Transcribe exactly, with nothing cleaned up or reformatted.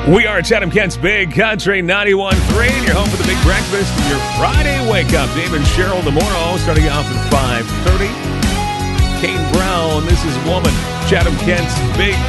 We are Chatham Kent's Big Country ninety-one point three, and you're home for the big breakfast and your Friday wake-up. Dave and Cheryl tomorrow, starting off at five thirty. Kane Brown, This Is Woman. Chatham Kent's Big